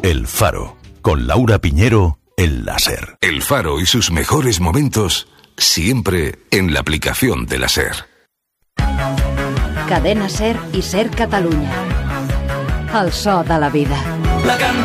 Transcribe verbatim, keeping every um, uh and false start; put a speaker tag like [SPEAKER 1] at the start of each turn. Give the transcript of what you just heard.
[SPEAKER 1] El Faro, con Laura Piñero, en la SER.
[SPEAKER 2] El Faro y sus mejores momentos, siempre en la aplicación de la SER.
[SPEAKER 3] Cadena SER y SER Catalunya. El so de la vida.